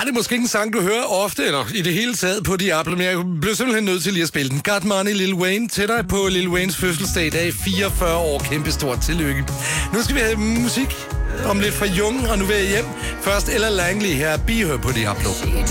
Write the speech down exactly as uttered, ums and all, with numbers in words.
det er måske ikke en sang, du hører ofte, eller i det hele taget på Diablo, men jeg blev simpelthen nødt til lige at spille den. Got Money, Lil Wayne, til dig på Lil Waynes fødselsdag i dag, fireogfyrre år, kæmpe stort tillykke. Nu skal vi have musik om lidt fra Jung, og nu vil jeg hjem. Først Ella Langley her, Be Her på Diablo.